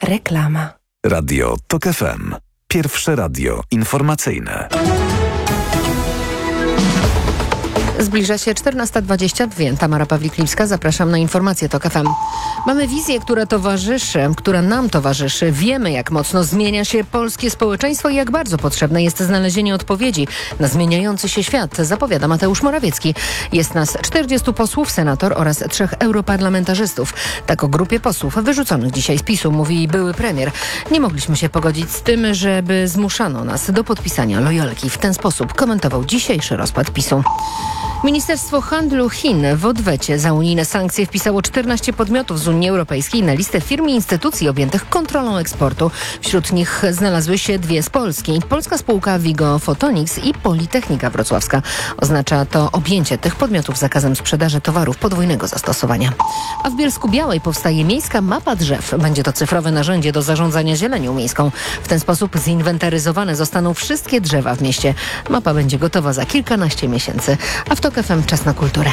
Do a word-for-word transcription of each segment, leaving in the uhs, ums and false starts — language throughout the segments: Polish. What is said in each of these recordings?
Reklama. Radio TOK F M. Pierwsze radio informacyjne. Zbliża się czternasta dwadzieścia dwa. Tamara Pawlik-Lipska, zapraszam na informacje TOK F M. Mamy wizję, która towarzyszy, która nam towarzyszy. Wiemy, jak mocno zmienia się polskie społeczeństwo i jak bardzo potrzebne jest znalezienie odpowiedzi na zmieniający się świat, zapowiada Mateusz Morawiecki. Jest nas czterdziestu posłów, senator oraz trzech europarlamentarzystów. Tak o grupie posłów wyrzuconych dzisiaj z PiSu mówi były premier. Nie mogliśmy się pogodzić z tym, żeby zmuszano nas do podpisania lojalki. W ten sposób komentował dzisiejszy rozpad PiSu. Ministerstwo Handlu Chin w odwecie za unijne sankcje wpisało czternaście podmiotów z Unii Europejskiej na listę firm i instytucji objętych kontrolą eksportu. Wśród nich znalazły się dwie z Polski. Polska spółka Vigo Photonics i Politechnika Wrocławska. Oznacza to objęcie tych podmiotów zakazem sprzedaży towarów podwójnego zastosowania. A w Bielsku-Białej powstaje miejska mapa drzew. Będzie to cyfrowe narzędzie do zarządzania zielenią miejską. W ten sposób zinwentaryzowane zostaną wszystkie drzewa w mieście. Mapa będzie gotowa za kilkanaście miesięcy. A w TOK F M czas na kulturę.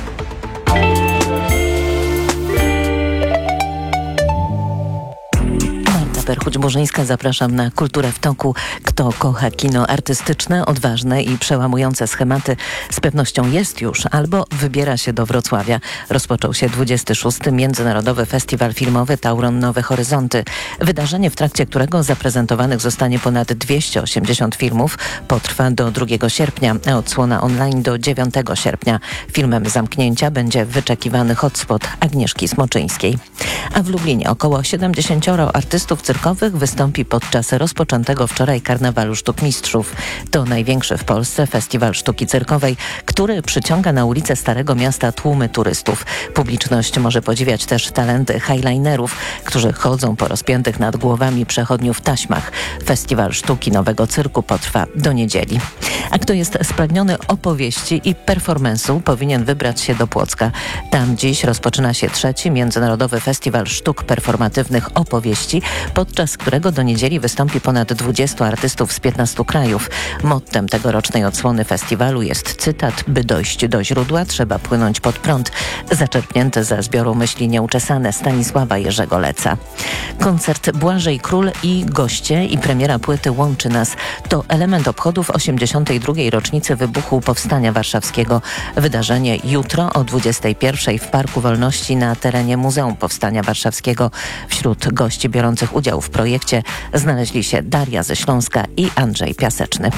Perchuć-Burzyńska, zapraszam na Kulturę w toku. Kto kocha kino artystyczne, odważne i przełamujące schematy, z pewnością jest już albo wybiera się do Wrocławia. Rozpoczął się dwudziesty szósty Międzynarodowy Festiwal Filmowy Tauron Nowe Horyzonty. Wydarzenie, w trakcie którego zaprezentowanych zostanie ponad dwieście osiemdziesiąt filmów, potrwa do drugiego sierpnia, a odsłona online do dziewiątego sierpnia. Filmem zamknięcia będzie wyczekiwany hotspot Agnieszki Smoczyńskiej. A w Lublinie około siedemdziesięcioro artystów cyrkowych wystąpi podczas rozpoczętego wczoraj Karnawalu Sztuk Mistrzów. To największy w Polsce festiwal sztuki cyrkowej, który przyciąga na ulice Starego Miasta tłumy turystów. Publiczność może podziwiać też talenty highlinerów, którzy chodzą po rozpiętych nad głowami przechodniów taśmach. Festiwal Sztuki Nowego Cyrku potrwa do niedzieli. A kto jest spragniony opowieści i performance'u, powinien wybrać się do Płocka. Tam dziś rozpoczyna się trzeci Międzynarodowy Festiwal Sztuk Performatywnych Opowieści, podczas którego do niedzieli wystąpi ponad dwudziestu artystów z piętnastu krajów. Mottem tegorocznej odsłony festiwalu jest cytat: by dojść do źródła, trzeba płynąć pod prąd, zaczerpnięte ze zbioru myśli nieuczesane Stanisława Jerzego Leca. Koncert Błażej Król i goście i premiera płyty Łączy Nas to element obchodów osiemdziesiątej drugiej rocznicy wybuchu Powstania Warszawskiego. Wydarzenie jutro o dwudziestej pierwszej w Parku Wolności na terenie Muzeum Powstania Warszawskiego. Wśród gości biorących udział w projekcie znaleźli się Daria ze Śląska i Andrzej Piaseczny.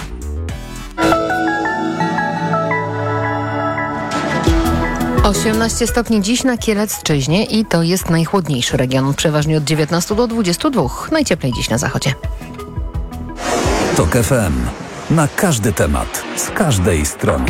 osiemnaście stopni dziś na Kielecczyźnie i to jest najchłodniejszy region. Przeważnie od dziewiętnastu do dwudziestu dwóch. Najcieplej dziś na zachodzie. TOK F M. Na każdy temat, z każdej strony.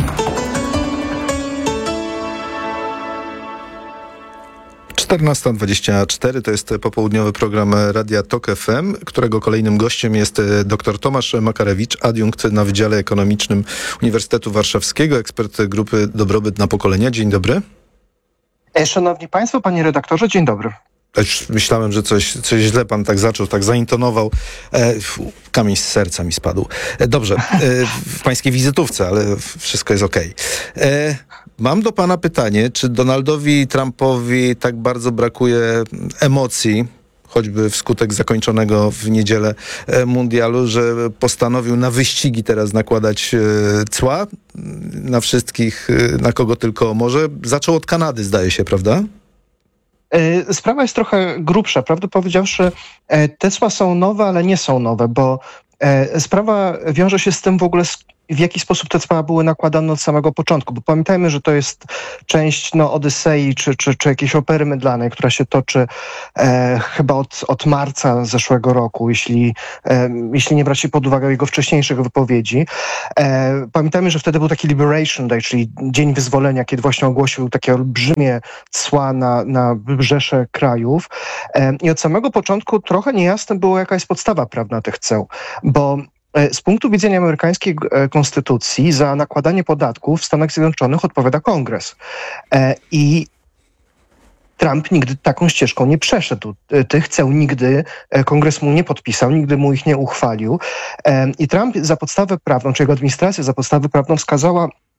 czternasta dwadzieścia cztery to jest popołudniowy program Radia TOK F M, którego kolejnym gościem jest dr Tomasz Makarewicz, adiunkt na Wydziale Ekonomicznym Uniwersytetu Warszawskiego, ekspert grupy Dobrobyt na Pokolenia. Dzień dobry. Szanowni Państwo, panie redaktorze, dzień dobry. Już myślałem, że coś, coś źle pan tak zaczął, tak zaintonował. E, kamień z serca mi spadł. E, dobrze, e, w pańskiej wizytówce, ale wszystko jest okej. Okay. Mam do pana pytanie, czy Donaldowi Trumpowi tak bardzo brakuje emocji, choćby wskutek zakończonego w niedzielę mundialu, że postanowił na wyścigi teraz nakładać cła na wszystkich, na kogo tylko może. Zaczął od Kanady, zdaje się, prawda? Sprawa jest trochę grubsza. Prawdę powiedziawszy, te cła są nowe, ale nie są nowe, bo sprawa wiąże się z tym w ogóle, w jaki sposób te cła były nakładane od samego początku, bo pamiętajmy, że to jest część no, Odysei czy, czy, czy jakiejś opery mydlanej, która się toczy e, chyba od, od marca zeszłego roku, jeśli, e, jeśli nie brać się pod uwagę jego wcześniejszych wypowiedzi. E, pamiętajmy, że wtedy był taki Liberation Day, czyli Dzień Wyzwolenia, kiedy właśnie ogłosił takie olbrzymie cła na, na rzesze krajów. E, I od samego początku trochę niejasne było, jaka jest podstawa prawna tych ceł, bo z punktu widzenia amerykańskiej konstytucji za nakładanie podatków w Stanach Zjednoczonych odpowiada Kongres. I Trump nigdy taką ścieżką nie przeszedł. Tych ceł nigdy Kongres mu nie podpisał, nigdy mu ich nie uchwalił. I Trump za podstawę prawną, czy jego administracja za podstawę prawną wskazała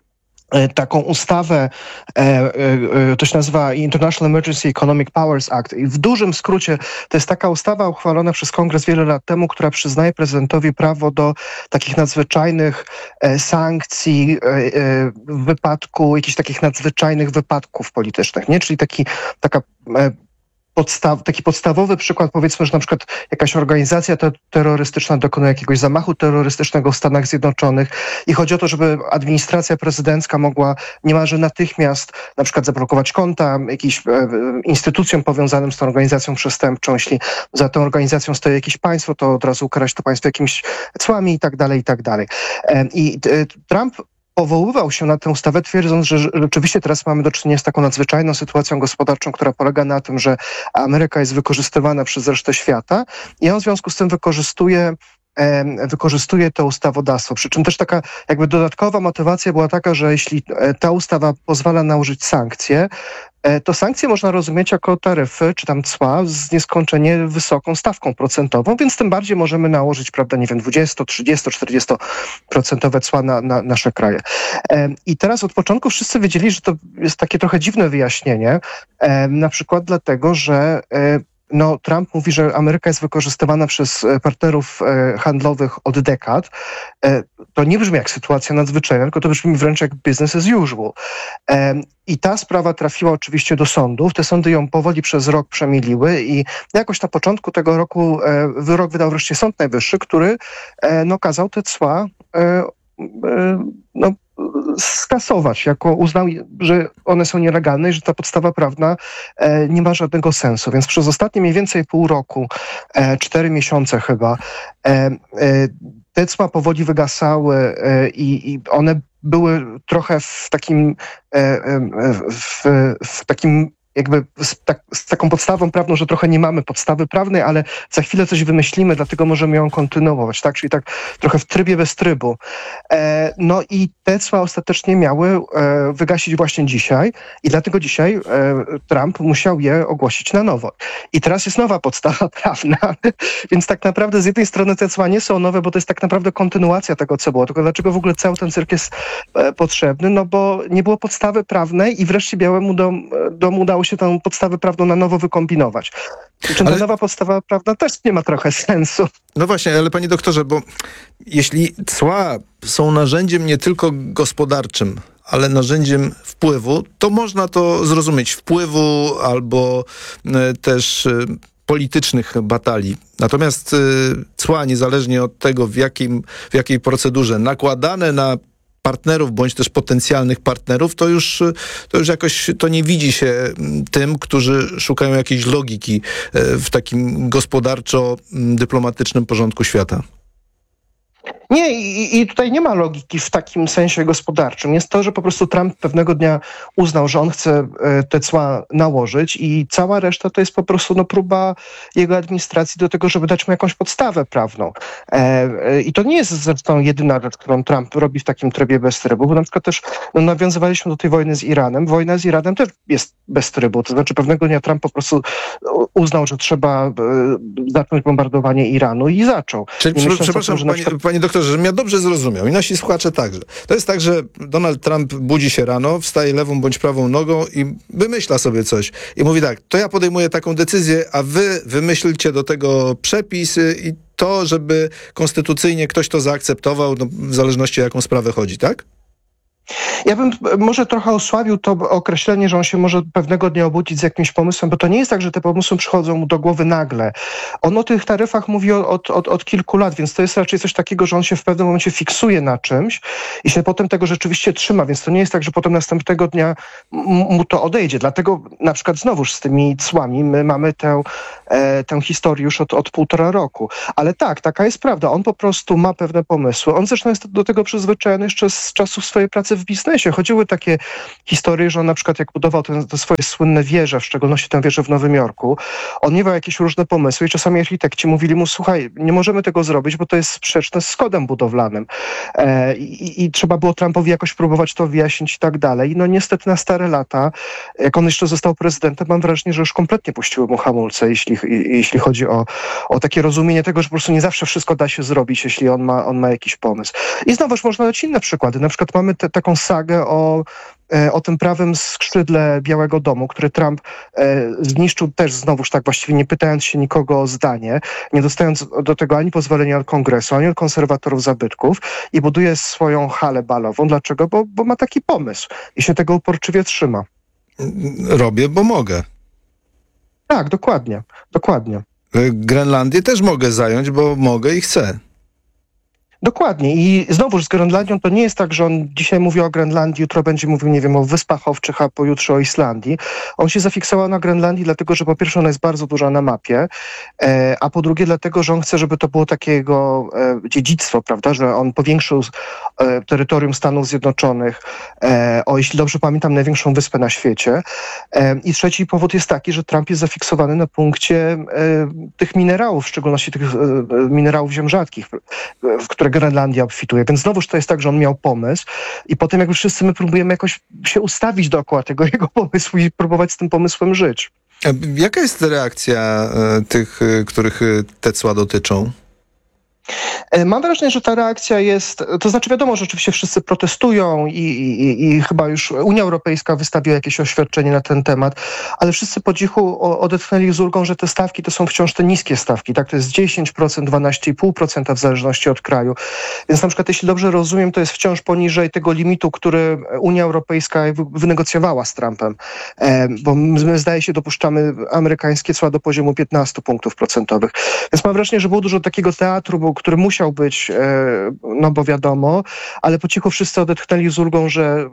taką ustawę, e, e, to się nazywa International Emergency Economic Powers Act i w dużym skrócie to jest taka ustawa uchwalona przez Kongres wiele lat temu, która przyznaje prezydentowi prawo do takich nadzwyczajnych e, sankcji e, e, w wypadku jakichś takich nadzwyczajnych wypadków politycznych, nie? Czyli taki, taka e, Podstaw, taki podstawowy przykład, powiedzmy, że na przykład jakaś organizacja te, terrorystyczna dokonuje jakiegoś zamachu terrorystycznego w Stanach Zjednoczonych i chodzi o to, żeby administracja prezydencka mogła niemalże natychmiast na przykład zablokować konta jakimś e, instytucjom powiązanym z tą organizacją przestępczą. Jeśli za tą organizacją stoi jakieś państwo, to od razu ukarać to państwo jakimiś cłami i tak dalej, i tak dalej. E, I e, Trump powoływał się na tę ustawę, twierdząc, że rzeczywiście teraz mamy do czynienia z taką nadzwyczajną sytuacją gospodarczą, która polega na tym, że Ameryka jest wykorzystywana przez resztę świata i on w związku z tym wykorzystuje wykorzystuje to ustawodawstwo. Przy czym też taka jakby dodatkowa motywacja była taka, że jeśli ta ustawa pozwala nałożyć sankcje, to sankcje można rozumieć jako taryfy, czy tam cła z nieskończenie wysoką stawką procentową, więc tym bardziej możemy nałożyć, prawda, nie wiem, dwadzieścia, trzydzieści, czterdzieści procentowe cła na, na nasze kraje. I teraz od początku wszyscy wiedzieli, że to jest takie trochę dziwne wyjaśnienie, na przykład dlatego, że no, Trump mówi, że Ameryka jest wykorzystywana przez partnerów handlowych od dekad. To nie brzmi jak sytuacja nadzwyczajna, tylko to brzmi wręcz jak business as usual. I ta sprawa trafiła oczywiście do sądów. Te sądy ją powoli przez rok przemiliły i jakoś na początku tego roku wyrok wydał wreszcie Sąd Najwyższy, który no, kazał te cła no, skasować, jako uznał, że one są nielegalne i że ta podstawa prawna e, nie ma żadnego sensu. Więc przez ostatnie mniej więcej pół roku, e, cztery miesiące chyba, e, e, te cła powoli wygasały e, i, i one były trochę w takim e, e, w, w takim jakby z, tak, z taką podstawą prawną, że trochę nie mamy podstawy prawnej, ale za chwilę coś wymyślimy, dlatego możemy ją kontynuować, tak? Czyli tak trochę w trybie bez trybu. E, no i te cła ostatecznie miały e, wygasić właśnie dzisiaj i dlatego dzisiaj e, Trump musiał je ogłosić na nowo. I teraz jest nowa podstawa prawna, więc tak naprawdę z jednej strony te cła nie są nowe, bo to jest tak naprawdę kontynuacja tego, co było. Tylko dlaczego w ogóle cały ten cyrk jest e, potrzebny? No bo nie było podstawy prawnej i wreszcie Białemu dom, domu udało się tę podstawę prawną na nowo wykombinować. Czy ale... ta nowa podstawa prawna też nie ma trochę sensu. No właśnie, ale panie doktorze, bo jeśli cła są narzędziem nie tylko gospodarczym, ale narzędziem wpływu, to można to zrozumieć. Wpływu albo y, też y, politycznych batalii. Natomiast y, cła, niezależnie od tego, w, jakim, w jakiej procedurze, nakładane na partnerów, bądź też potencjalnych partnerów, to już, to już jakoś to nie widzi się tym, którzy szukają jakiejś logiki w takim gospodarczo-dyplomatycznym porządku świata. Nie, i, i tutaj nie ma logiki w takim sensie gospodarczym. Jest to, że po prostu Trump pewnego dnia uznał, że on chce te cła nałożyć i cała reszta to jest po prostu no, próba jego administracji do tego, żeby dać mu jakąś podstawę prawną. E, I to nie jest zresztą jedyna rzecz, którą Trump robi w takim trybie bez trybu, bo na przykład też no, nawiązywaliśmy do tej wojny z Iranem. Wojna z Iranem też jest bez trybu, to znaczy pewnego dnia Trump po prostu uznał, że trzeba e, zacząć bombardowanie Iranu i zaczął. Czyli myśląc przepraszam, tym, że panie, panie doktorze, żebym ja dobrze zrozumiał i nasi słuchacze także. To jest tak, że Donald Trump budzi się rano, wstaje lewą bądź prawą nogą i wymyśla sobie coś. I mówi tak, to ja podejmuję taką decyzję, a wy wymyślcie do tego przepis i to, żeby konstytucyjnie ktoś to zaakceptował, no, w zależności o jaką sprawę chodzi, tak? Ja bym może trochę osłabił to określenie, że on się może pewnego dnia obudzić z jakimś pomysłem, bo to nie jest tak, że te pomysły przychodzą mu do głowy nagle. On o tych taryfach mówi od, od, od kilku lat, więc to jest raczej coś takiego, że on się w pewnym momencie fiksuje na czymś i się potem tego rzeczywiście trzyma, więc to nie jest tak, że potem następnego dnia mu to odejdzie. Dlatego na przykład znowuż z tymi cłami my mamy tę, e, tę historię już od, od półtora roku. Ale tak, taka jest prawda. On po prostu ma pewne pomysły. On zresztą jest do tego przyzwyczajony jeszcze z czasów swojej pracy w biznesie. Chodziły takie historie, że on na przykład jak budował te, te swoje słynne wieże, w szczególności tę wieżę w Nowym Jorku, on miewał jakieś różne pomysły i czasami architekci mówili mu, słuchaj, nie możemy tego zrobić, bo to jest sprzeczne z kodem budowlanym. E, i, I trzeba było Trumpowi jakoś próbować to wyjaśnić i tak dalej. No niestety na stare lata, jak on jeszcze został prezydentem, mam wrażenie, że już kompletnie puściły mu hamulce, jeśli, jeśli chodzi o, o takie rozumienie tego, że po prostu nie zawsze wszystko da się zrobić, jeśli on ma, on ma jakiś pomysł. I znowuż można dać inne przykłady. Na przykład mamy te, tak taką sagę o o tym prawym skrzydle Białego Domu, który Trump e, zniszczył też znowuż tak właściwie nie pytając się nikogo o zdanie, nie dostając do tego ani pozwolenia od Kongresu, ani od konserwatorów zabytków i buduje swoją halę balową. Dlaczego? Bo, bo ma taki pomysł i się tego uporczywie trzyma. Robię, bo mogę. Tak, dokładnie, dokładnie. Grenlandię też mogę zająć, bo mogę i chcę. Dokładnie. I znowuż z Grenlandią to nie jest tak, że on dzisiaj mówi o Grenlandii, jutro będzie mówił, nie wiem, o Wyspach Owczych, a pojutrze o Islandii. On się zafiksował na Grenlandii, dlatego że po pierwsze ona jest bardzo duża na mapie, e, a po drugie dlatego, że on chce, żeby to było takie jego e, dziedzictwo, prawda, że on powiększył e, terytorium Stanów Zjednoczonych e, o, jeśli dobrze pamiętam, największą wyspę na świecie. E, I trzeci powód jest taki, że Trump jest zafiksowany na punkcie e, tych minerałów, w szczególności tych e, minerałów ziem rzadkich, w które Grenlandia obfituje. Więc znowuż to jest tak, że on miał pomysł i potem jakby wszyscy my próbujemy jakoś się ustawić dookoła tego jego pomysłu i próbować z tym pomysłem żyć. A jaka jest reakcja e, tych, e, których e, te cła dotyczą? Mam wrażenie, że ta reakcja jest, to znaczy wiadomo, że oczywiście wszyscy protestują i, i, i chyba już Unia Europejska wystawiła jakieś oświadczenie na ten temat, ale wszyscy po cichu odetchnęli z ulgą, że te stawki to są wciąż te niskie stawki, tak? To jest dziesięć procent, dwanaście i pół procent w zależności od kraju. Więc na przykład, jeśli dobrze rozumiem, to jest wciąż poniżej tego limitu, który Unia Europejska wynegocjowała z Trumpem, bo my zdaje się dopuszczamy amerykańskie cła do poziomu piętnaście punktów procentowych. Więc mam wrażenie, że było dużo takiego teatru, bo który musiał być, no bo wiadomo, ale po cichu wszyscy odetchnęli z ulgą, że,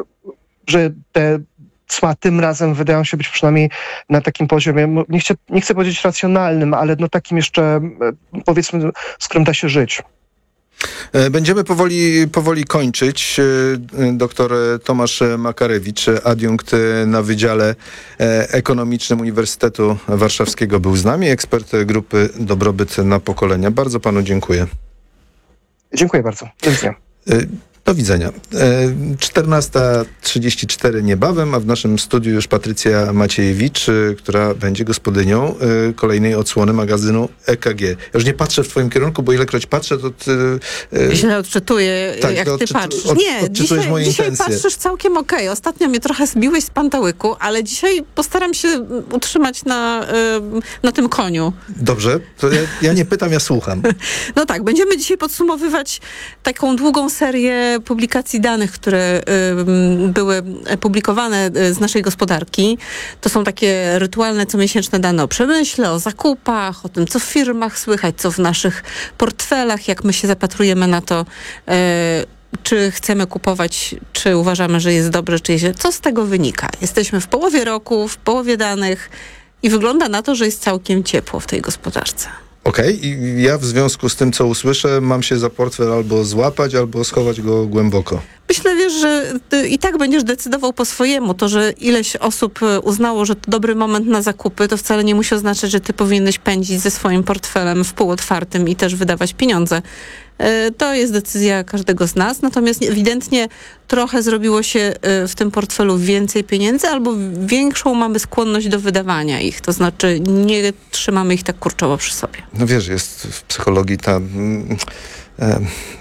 że te cła tym razem wydają się być przynajmniej na takim poziomie, nie chcę, nie chcę powiedzieć racjonalnym, ale no takim jeszcze, powiedzmy, z którym da się żyć. Będziemy powoli, powoli kończyć. Doktor Tomasz Makarewicz, adiunkt na Wydziale Ekonomicznym Uniwersytetu Warszawskiego był z nami, ekspert grupy Dobrobyt na Pokolenia. Bardzo panu dziękuję. Dziękuję bardzo. Do widzenia. Do widzenia. czternasta trzydzieści cztery niebawem, a w naszym studiu już Patrycja Maciejewicz, która będzie gospodynią kolejnej odsłony magazynu E K G. Ja już nie patrzę w twoim kierunku, bo ilekroć patrzę, to ty... Źle odczytuję, tak, jak ty odczytu, patrzysz. od, Nie, dzisiaj, moje dzisiaj intencje. patrzysz całkiem okej. Okay. Ostatnio mnie trochę zbiłeś z pantałyku, ale dzisiaj postaram się utrzymać na, na tym koniu. Dobrze, to ja, ja nie pytam, ja słucham. No tak, będziemy dzisiaj podsumowywać taką długą serię publikacji danych, które y, były publikowane z naszej gospodarki. To są takie rytualne, comiesięczne dane o przemyśle, o zakupach, o tym, co w firmach słychać, co w naszych portfelach, jak my się zapatrujemy na to, y, czy chcemy kupować, czy uważamy, że jest dobrze, czy jest źle. Co z tego wynika? Jesteśmy w połowie roku, w połowie danych i wygląda na to, że jest całkiem ciepło w tej gospodarce. Okej, okay. I ja w związku z tym, co usłyszę, mam się za portfel albo złapać, albo schować go głęboko. Myślę, wiesz, że ty i tak będziesz decydował po swojemu. To, że ileś osób uznało, że to dobry moment na zakupy, to wcale nie musi oznaczać, że ty powinieneś pędzić ze swoim portfelem w półotwartym i też wydawać pieniądze. To jest decyzja każdego z nas, natomiast ewidentnie trochę zrobiło się w tym portfelu więcej pieniędzy albo większą mamy skłonność do wydawania ich, to znaczy nie trzymamy ich tak kurczowo przy sobie. No wiesz, jest w psychologii ta mm, e,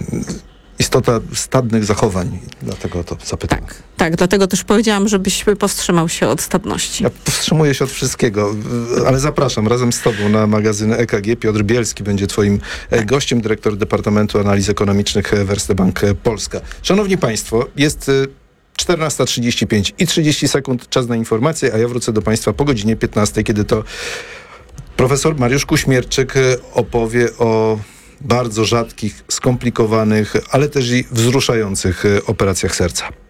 istota stadnych zachowań, dlatego to zapytam. Tak, tak, dlatego też powiedziałam, żebyś powstrzymał się od stadności. Ja powstrzymuję się od wszystkiego, ale zapraszam razem z tobą na magazyn E K G. Piotr Bielski będzie twoim tak. gościem, dyrektor Departamentu Analiz Ekonomicznych w Erste Bank Polska. Szanowni Państwo, jest czternasta trzydzieści pięć i trzydzieści sekund, czas na informacje, a ja wrócę do Państwa po godzinie piętnastej, kiedy to profesor Mariusz Kuśmierczyk opowie o bardzo rzadkich, skomplikowanych, ale też i wzruszających operacjach serca.